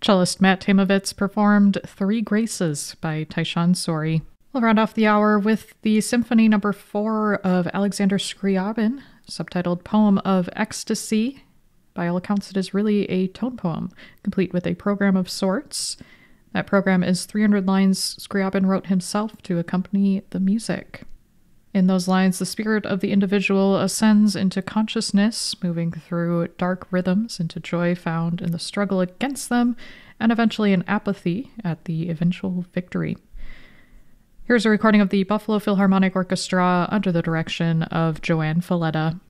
Cellist Matt Tamovitz performed Three Graces by Tyshawn Sorey. We'll round off the hour with the Symphony No. 4 of Alexander Scriabin, subtitled Poem of Ecstasy. By all accounts, it is really a tone poem, complete with a program of sorts. That program is 300 lines Scriabin wrote himself to accompany the music. In those lines, the spirit of the individual ascends into consciousness, moving through dark rhythms into joy found in the struggle against them, and eventually in apathy at the eventual victory. Here's a recording of the Buffalo Philharmonic Orchestra under the direction of Joanne Falletta.